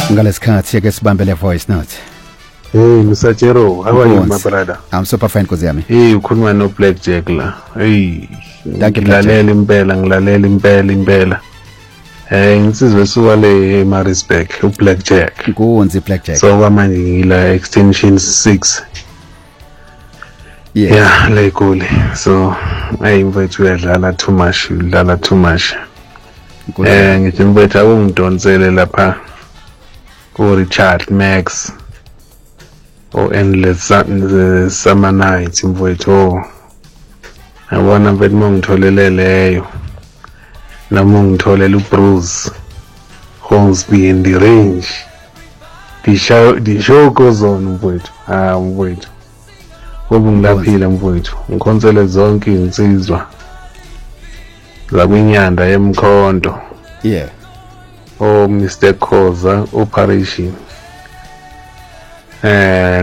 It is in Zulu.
Ngalesikhathi ke sibambele voice note. Hey Mr. Jero, how are you my brother? I'm super fine Nkosi yami. Hey ukhuluma no Blackjack la. Hey. Ngilalela impela. Insizwe suka le Marisburg, uBlackjack. Nkunzi Blackjack. So kwamanje ngila extension 6. Yeah, le kule. So mfethu uyadlala too much. Ngithi mfethu awungidonsele lapha ku Richard Max. Endless summer nights mfethu. Yabona mfethu mongitholele leyo. Noma ngitholela uBruce Hornsby in the range. The show goes on mfethu. Mfethu. Ngoba ngilaphila mfethu. Ngikhonsele zonke insizwa zakwinyanda yemkhonto. Yeah. Mr. Khoza operation.